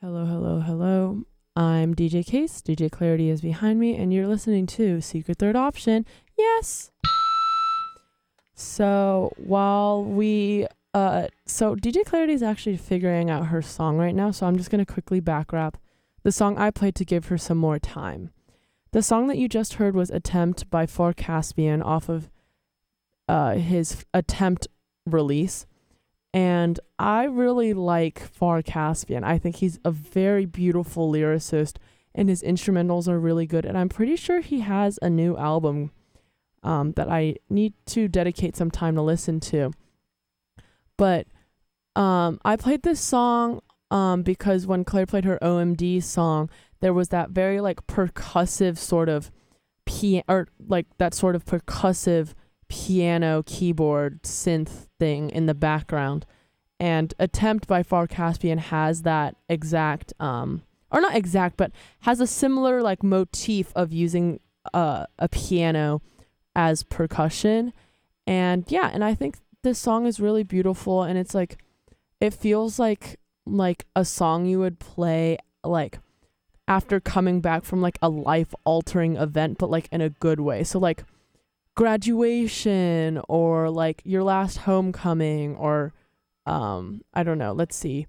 Hello, hello, hello. I'm DJ Case. DJ Clarity is behind me, and you're listening to Secret Third Option. Yes. So while so DJ Clarity is actually figuring out her song right now. So I'm just gonna quickly back rap the song I played to give her some more time. The song that you just heard was "Attempt" by Far Caspian off of his Attempt release. And I really like Far Caspian. I think he's a very beautiful lyricist and his instrumentals are really good. And I'm pretty sure he has a new album that I need to dedicate some time to listen to. But I played this song because when Claire played her OMD song, there was that very like percussive sort of percussive piano keyboard synth thing in the background, and Attempt by Far Caspian has that exact or not exact, but has a similar like motif of using a piano as percussion. And yeah, and I think this song is really beautiful, and it's like it feels like a song you would play like after coming back from like a life altering event, but like in a good way. So like graduation or like your last homecoming, or I don't know, let's see,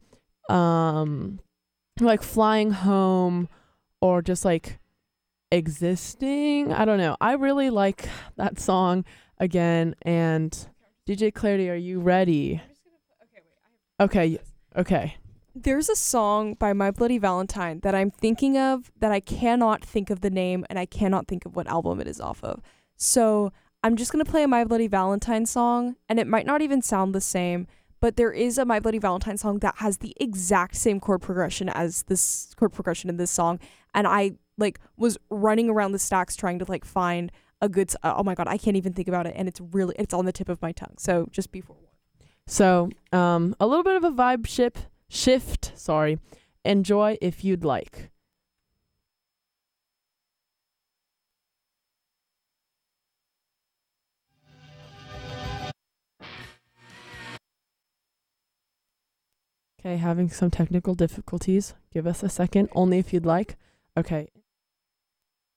like flying home, or just like existing. I don't know, I really like that song again. And DJ Clarity, are you ready? Okay. Okay. There's a song by My Bloody Valentine that I'm thinking of that I cannot think of the name and I cannot think of what album it is off of. So I'm just going to play a My Bloody Valentine song, and it might not even sound the same, but there is a My Bloody Valentine song that has the exact same chord progression as this chord progression in this song. And I like was running around the stacks trying to like find a good, oh my God, I can't even think about it. And it's on the tip of my tongue. So just be forewarned. So a little bit of a vibe shift, sorry. Enjoy if you'd like. Okay, having some technical difficulties. Give us a second, only if you'd like. Okay.